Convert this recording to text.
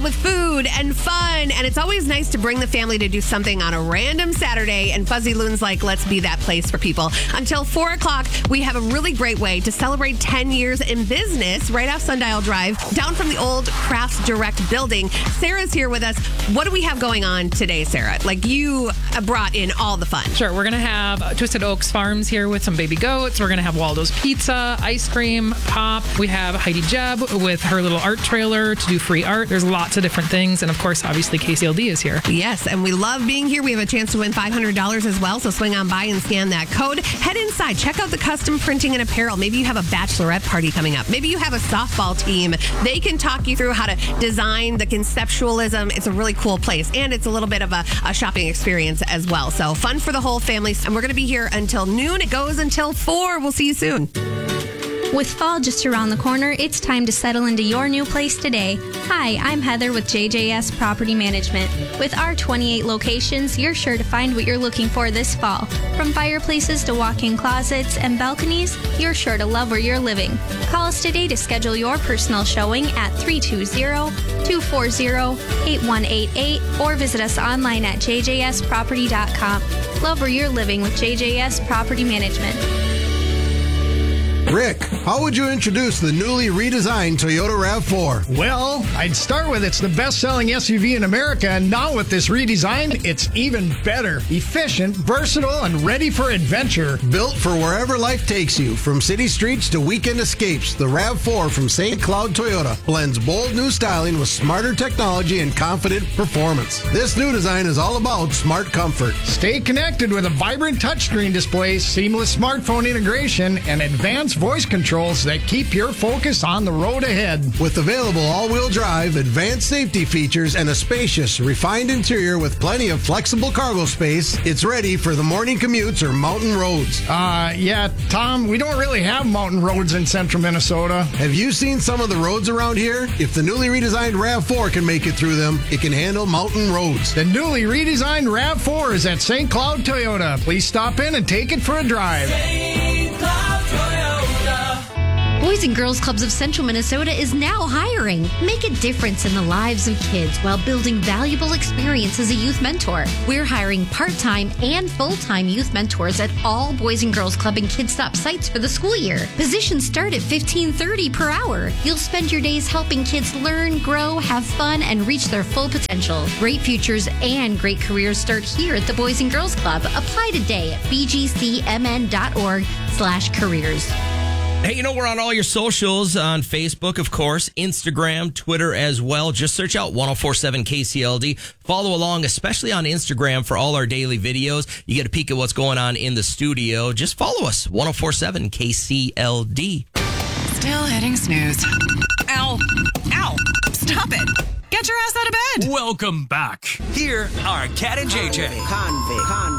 with food and fun. And it's always nice to bring the family to do something on a random Saturday. And Fuzzy Loon's like, let's be that place for people. Until 4 o'clock, we have a really great way to celebrate 10 years in business right off Sundial Drive, down from the old Crafts Direct building. Sarah's here with us. What do we have going on today, Sarah? Like, you brought in all the fun. Sure. We're going to have Twisted Oaks Farms here with some baby goats. We're going to have Waldo's Pizza, ice cream, pop. We have Heidi Jeb with her little art trailer to do free art. There's lots of different things. And of course, obviously, KCLD is here. Yes, and we love being here. We have a chance to win $500 as well. So swing on by and scan that code. Head inside. Check out the custom printing and apparel. Maybe you have a bachelorette party coming up. Maybe you have a softball team. They can talk you through how to design the conceptualism. It's a really cool place. And it's a little bit of a shopping experience as well. So fun for the whole family. And we're going to be here until noon. It goes until 4. We'll see you soon. With fall just around the corner, it's time to settle into your new place today. Hi, I'm Heather with JJS Property Management. With our 28 locations, you're sure to find what you're looking for this fall. From fireplaces to walk-in closets and balconies, you're sure to love where you're living. Call us today to schedule your personal showing at 320-240-8188 or visit us online at jjsproperty.com. Love where you're living with JJS Property Management. Rick, how would you introduce the newly redesigned Toyota RAV4? Well, I'd start with it's the best-selling SUV in America, and now with this redesign, it's even better. Efficient, versatile, and ready for adventure. Built for wherever life takes you, from city streets to weekend escapes, the RAV4 from St. Cloud Toyota blends bold new styling with smarter technology and confident performance. This new design is all about smart comfort. Stay connected with a vibrant touchscreen display, seamless smartphone integration, and advanced voice controls that keep your focus on the road ahead. With available all-wheel drive, advanced safety features, and a spacious, refined interior with plenty of flexible cargo space, it's ready for the morning commutes or mountain roads. Yeah, Tom, we don't really have mountain roads in central Minnesota. Have you seen some of the roads around here? If the newly redesigned RAV4 can make it through them, it can handle mountain roads. The newly redesigned RAV4 is at St. Cloud Toyota. Please stop in and take it for a drive. St. Cloud Toyota. Boys and Girls Clubs of Central Minnesota is now hiring. Make a difference in the lives of kids while building valuable experience as a youth mentor. We're hiring part-time and full-time youth mentors at all Boys and Girls Club and Kids Stop sites for the school year. Positions start at $15.30 per hour. You'll spend your days helping kids learn, grow, have fun, and reach their full potential. Great futures and great careers start here at the Boys and Girls Club. Apply today at bgcmn.org/careers. Hey, you know, we're on all your socials, on Facebook, of course, Instagram, Twitter as well. Just search out 1047 KCLD. Follow along, especially on Instagram, for all our daily videos. You get a peek at what's going on in the studio. Just follow us, 1047 KCLD. Still hitting snooze. Ow. Ow. Stop it. Get your ass out of bed. Welcome back. Here are Kat and JJ.